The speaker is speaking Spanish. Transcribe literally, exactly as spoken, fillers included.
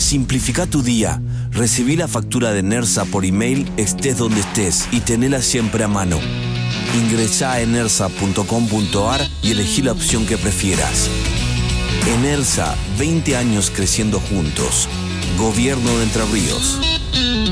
Simplifica tu día. Recibí la factura de Nersa por email, estés donde estés, y tenela siempre a mano. Ingresá a enersa punto com punto ar y elegí la opción que prefieras. Enersa, veinte años creciendo juntos. Gobierno de Entre Ríos.